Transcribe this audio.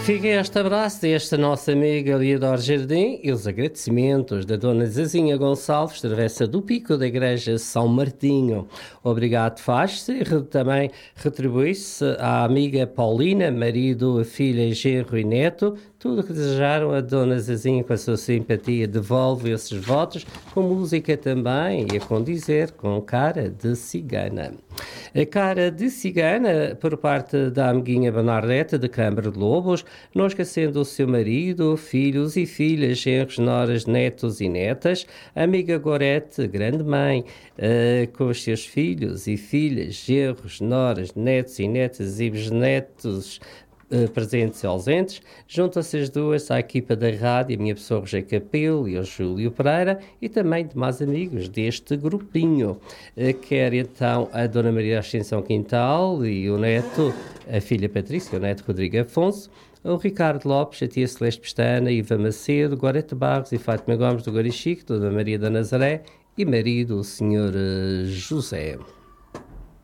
Fica este abraço desta nossa amiga Leodor Jardim e os agradecimentos da Dona Zezinha Gonçalves, travessa do Pico da Igreja São Martinho. Obrigado, faz-se e também retribui-se à amiga Paulina, marido, filha, genro e neto. Tudo o que desejaram a Dona Zezinha com a sua simpatia devolve esses votos, com música também e a condizer com cara de cigana. A cara de cigana por parte da amiguinha Bernadette de Câmara de Lobos, não esquecendo o seu marido, filhos e filhas, genros, noras, netos e netas, a amiga Gorete, grande mãe, com os seus filhos e filhas, genros, noras, netos e netas e bisnetos, presentes e ausentes, juntam-se as duas à equipa da rádio, a minha pessoa Rogério Capelo e o Júlio Pereira, e também demais amigos deste grupinho. Quer então a Dona Maria Ascensão Quintal e o neto, a filha Patrícia, o neto Rodrigo Afonso, o Ricardo Lopes, a tia Celeste Pestana, Iva Macedo, Gorete Barros e Fátima Gomes do Gorichique, Dona Maria da Nazaré e marido, o Sr. José.